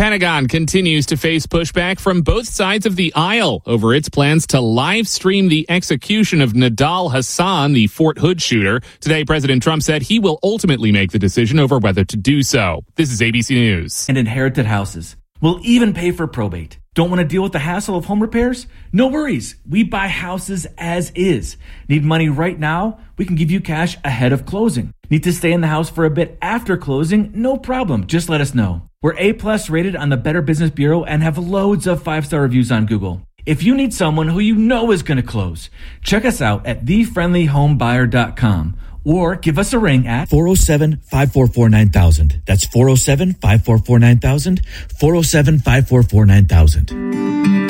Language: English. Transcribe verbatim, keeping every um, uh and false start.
Pentagon continues to face pushback from both sides of the aisle over its plans to live stream the execution of Nidal Hasan, the Fort Hood shooter. Today, President Trump said he will ultimately make the decision over whether to do so. This is A B C News. And inherited houses. We'll even pay for probate. Don't want to deal with the hassle of home repairs? No worries. We buy houses as is. Need money right now? We can give you cash ahead of closing. Need to stay in the house for a bit after closing? No problem. Just let us know. We're A-plus rated on the Better Business Bureau and have loads of five-star reviews on Google. If you need someone who you know is going to close, check us out at the friendly home buyer dot com or give us a ring at four oh seven, five four four, nine thousand. That's four oh seven, five four four, nine thousand, four oh seven, five four four, nine thousand.